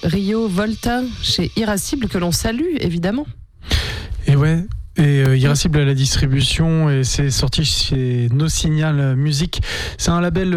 Rio Volta chez Irascible, que l'on salue évidemment. Et ouais. Et Irascible à la distribution, et c'est sorti chez No Signal Music. C'est un label,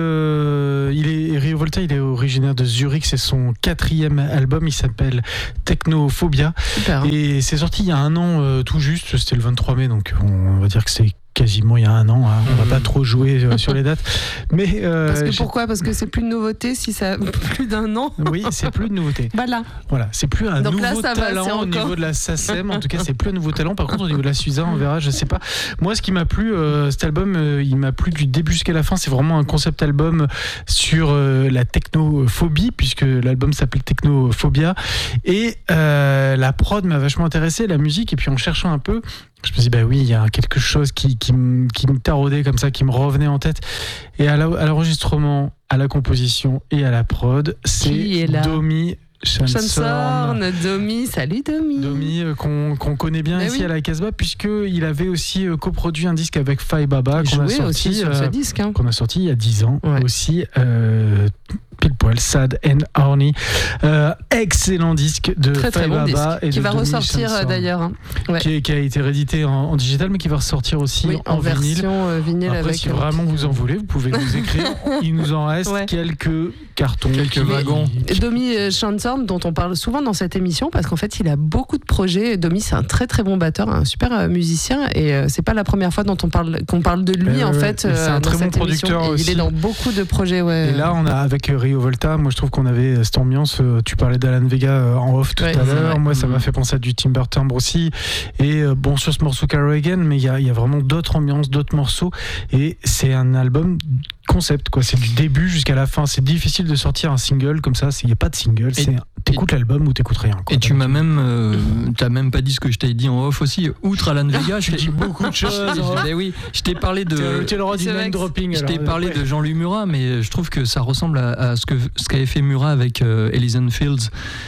Rio Volta, il est originaire de Zurich, c'est son 4e album, il s'appelle Technophobia. Super. Et c'est sorti il y a un an tout juste, c'était le 23 mai, donc on va dire que c'est quasiment il y a un an, hein. On va pas trop jouer sur les dates, mais pourquoi ? Parce que c'est plus de nouveauté si ça a plus d'un an. Oui, c'est plus de nouveauté. Voilà, c'est plus un donc nouveau talent au niveau de la SACEM. En tout cas, c'est plus un nouveau talent. Par contre, au niveau de la Suza, on verra. Je sais pas. Moi, ce qui m'a plu, cet album, il m'a plu du début jusqu'à la fin. C'est vraiment un concept album sur la technophobie, puisque l'album s'appelle Technophobia, et la prod m'a vachement intéressé, la musique, et puis en cherchant un peu, je me suis dit, bah oui, il y a quelque chose qui me taraudait comme ça, qui me revenait en tête. Et à l'enregistrement, à la composition et à la prod, c'est Domi Chansorn. Domi, salut Domi. Domi, qu'on connaît bien ici à la Casbah, puisqu'il avait aussi coproduit un disque avec Fai Baba, qu'on a sorti aussi sur ce disque, hein. Qu'on a sorti il y a 10 ans aussi. Pile poil, Sad and Horny. Excellent disque de Fai Baba. Qui va ressortir d'ailleurs. Hein. Qui a été réédité en digital, mais qui va ressortir aussi en version vinyle. Après, avec si vraiment vous en voulez, vous pouvez nous écrire. Il nous en reste quelques cartons, quelques wagons. Domi Chansorn, dont on parle souvent dans cette émission, parce qu'en fait, il a beaucoup de projets. Domi, c'est un très très bon batteur, un super musicien, et c'est pas la première fois qu'on parle de lui en fait. C'est un très bon producteur aussi. Il est dans beaucoup de projets. Et là, on a avec Rio Volta, moi je trouve qu'on avait cette ambiance. Tu parlais d'Alan Vega en off tout à l'heure. Moi, ça m'a fait penser à du Timber Timbre aussi. Et bon, sur ce morceau Carol Again, mais il y a vraiment d'autres ambiances, d'autres morceaux. Et c'est un album concept, quoi. C'est du début jusqu'à la fin. C'est difficile de sortir un single comme ça. Il n'y a pas de single. T'écoutes l'album ou t'écoutes rien, quoi. Et tu m'as t'as même pas dit ce que je t'ai dit en off aussi. Outre Alan Vega, je dis beaucoup de choses. Oui, je t'ai parlé de. Tu l'auras dit name dropping. Je t'ai parlé de Jean-Louis Murat, mais je trouve que ça ressemble à ce qu'avait fait Murat avec Elysian Fields.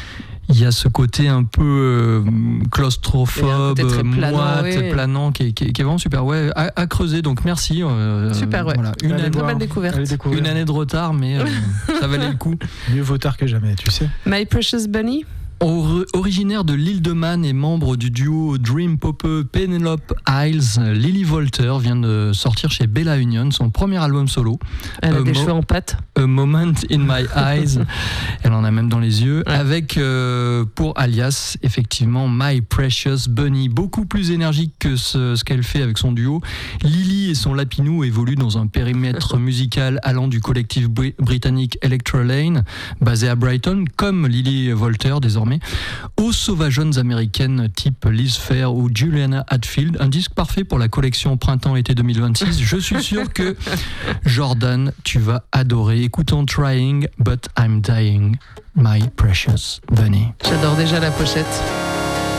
Il y a ce côté un peu claustrophobe, moite, planant, qui est vraiment super. Ouais, à creuser, donc merci. Super, ouais. Voilà, une belle découverte. Une année de retard, mais ça valait le coup. Mieux vaut tard que jamais, tu sais. My Precious Bunny. Originaire de l'île de Man et membre du duo Dream Popper Penelope Isles, Lily Volter vient de sortir chez Bella Union son premier album solo. Elle a des cheveux en pâte. A Moment in My Eyes. Elle en a même dans les yeux. Avec pour alias effectivement My Precious Bunny, beaucoup plus énergique que ce qu'elle fait avec son duo. Lily et son lapinou évoluent dans un périmètre musical allant du collectif britannique Electra Lane, basé à Brighton, comme Lily Volter désormais, aux sauvageonnes américaines type Liz Phair ou Juliana Hatfield. Un disque parfait pour la collection printemps-été 2026. Je suis sûr que Jordan, tu vas adorer. Écoutons Trying But I'm Dying, My Precious Bunny. J'adore déjà la pochette.